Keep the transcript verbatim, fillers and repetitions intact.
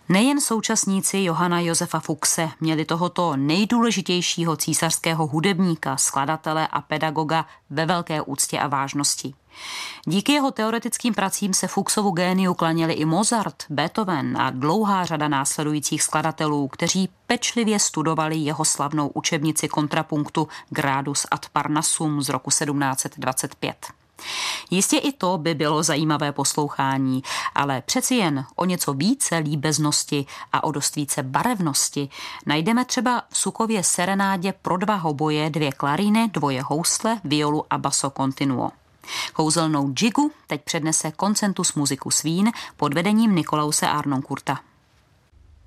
Nejen současníci Johanna Josefa Fuchse měli tohoto nejdůležitějšího císařského hudebníka, skladatele a pedagoga ve velké úctě a vážnosti. Díky jeho teoretickým pracím se Fuchsovu géniu klaněli i Mozart, Beethoven a dlouhá řada následujících skladatelů, kteří pečlivě studovali jeho slavnou učebnici kontrapunktu Gradus ad Parnassum z roku sedmnáct set dvacet pět. Jistě i to by bylo zajímavé poslouchání, ale přeci jen o něco více líbeznosti a o dost více barevnosti najdeme třeba v Sukově serenádě pro dva hoboje, dvě klaríny, dvoje housle, violu a basso continuo. Kouzelnou džigu teď přednese Concentus musicus Wien pod vedením Nikolause Arnoncourta.